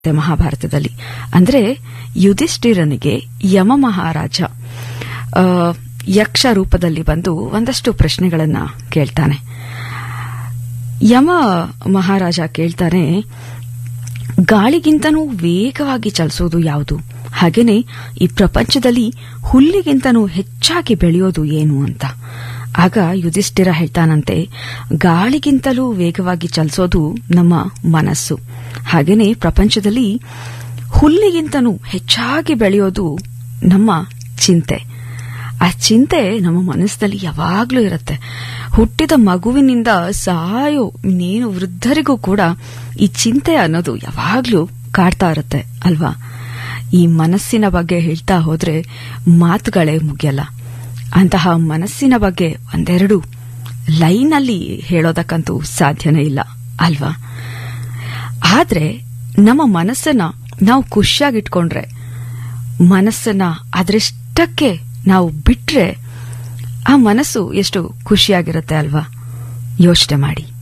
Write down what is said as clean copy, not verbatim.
ಮಹಾಭಾರತದಲ್ಲಿ. ಅಂದ್ರೆ ಯುಧಿಷ್ಠಿರನಿಗೆ ಯಮ ಮಹಾರಾಜ ಯಕ್ಷ ರೂಪದಲ್ಲಿ ಬಂದು ಒಂದಷ್ಟು ಪ್ರಶ್ನೆಗಳನ್ನ ಕೇಳ್ತಾನೆ. ಯಮ ಮಹಾರಾಜ ಕೇಳ್ತಾನೆ, ಗಾಳಿಗಿಂತನೂ ವೇಗವಾಗಿ ಚಲಿಸೋದು ಯಾವುದು? ಹಾಗೇನೆ ಈ ಪ್ರಪಂಚದಲ್ಲಿ ಹುಲ್ಲಿಗಿಂತನೂ ಹೆಚ್ಚಾಗಿ ಬೆಳೆಯೋದು ಏನು ಅಂತ. ಆಗ ಯುಧಿಷ್ಠಿರ ಹೇಳ್ತಾನಂತೆ, ಗಾಳಿಗಿಂತಲೂ ವೇಗವಾಗಿ ಚಲಿಸೋದು ನಮ್ಮ ಮನಸ್ಸು. ಹಾಗೇನೆ ಪ್ರಪಂಚದಲ್ಲಿ ಹುಲ್ಲಿಗಿಂತನೂ ಹೆಚ್ಚಾಗಿ ಬೆಳೆಯೋದು ನಮ್ಮ ಚಿಂತೆ. ಆ ಚಿಂತೆ ನಮ್ಮ ಮನಸ್ಸಿನಲ್ಲಿ ಯಾವಾಗ್ಲೂ ಇರುತ್ತೆ. ಹುಟ್ಟಿದ ಮಗುವಿನಿಂದ ಸಾಯೋ ಇನ್ನೇನು ವೃದ್ಧರಿಗೂ ಕೂಡ ಈ ಚಿಂತೆ ಅನ್ನೋದು ಯಾವಾಗ್ಲೂ ಕಾಡ್ತಾ ಇರುತ್ತೆ ಅಲ್ವಾ? ಈ ಮನಸ್ಸಿನ ಬಗ್ಗೆ ಹೇಳ್ತಾ ಹೋದ್ರೆ ಮಾತುಗಳೇ ಮುಗಿಯಲ್ಲ. ಅಂತಹ ಮನಸ್ಸಿನ ಬಗ್ಗೆ ಒಂದೆರಡು ಲೈನಲ್ಲಿ ಹೇಳೋದಕ್ಕಂತೂ ಸಾಧ್ಯನೇ ಇಲ್ಲ ಅಲ್ವಾ? ಆದ್ರೆ ನಮ್ಮ ಮನಸ್ಸನ್ನ ನಾವು ಖುಷಿಯಾಗಿಟ್ಕೊಂಡ್ರೆ, ಮನಸ್ಸನ್ನ ಅದರಷ್ಟಕ್ಕೆ ನಾವು ಬಿಟ್ರೆ ಆ ಮನಸ್ಸು ಎಷ್ಟು ಖುಷಿಯಾಗಿರುತ್ತೆ ಅಲ್ವಾ? ಯೋಚನೆ ಮಾಡಿ.